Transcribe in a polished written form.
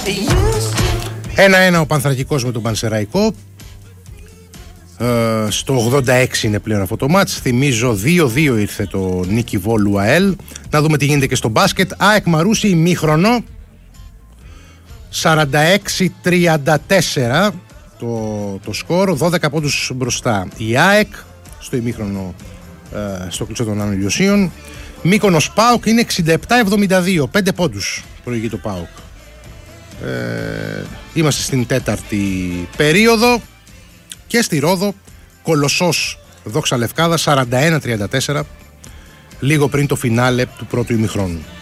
1-1 ο Πανθρακικός με τον Πανσεραϊκό. Στο 86 είναι πλέον αυτό το μάτς. Θυμίζω 2-2 ήρθε το νίκη Βόλου ΑΕΛ. Να δούμε τι γίνεται και στο μπάσκετ. ΑΕΚ Μαρούσι ημίχρονο 46-34 το σκορ, 12 πόντους μπροστά η ΑΕΚ στο ημίχρονο, στο κλειστό των Άνω Ηλιοσίων. Μύκονος ΠΑΟΚ είναι 67-72, 5 πόντους προηγεί το ΠΑΟΚ. Είμαστε στην τέταρτη περίοδο και στη Ρόδο Κολοσσός Δόξα Λευκάδα 41-34, λίγο πριν το φινάλε του πρώτου ημιχρόνου.